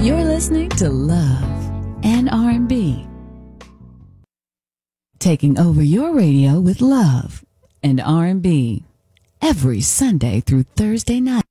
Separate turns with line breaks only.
You're listening to Love and R&B. Taking over your radio with Love and R&B every Sunday through Thursday night.